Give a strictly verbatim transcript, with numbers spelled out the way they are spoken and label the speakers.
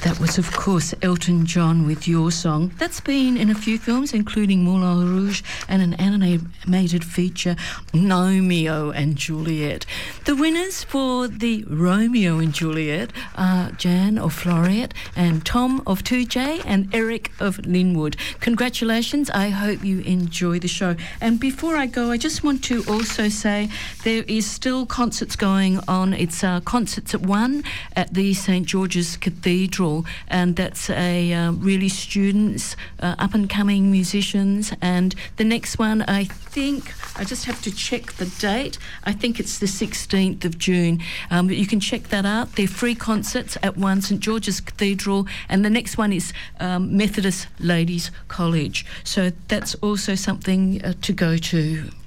Speaker 1: That was, of course, Elton John with Your Song. That's been in a few films, including Moulin Rouge and an animated feature, Romeo and Juliet. The winners for the Romeo and Juliet are Jan of Floriette and Tom of two J and Eric of Linwood. Congratulations. I hope you enjoy the show. And before I go, I just want to also say there is still concerts going on. It's uh, concerts at one at the Saint George's Cathedral, and that's a uh, really students, uh, up-and-coming musicians. And the next one, I think, I just have to check the date. I think it's the sixteenth of June. Um, but you can check that out. They're free concerts at one Saint George's Cathedral, and the next one is um, Methodist Ladies College. So that's also something uh, to go to.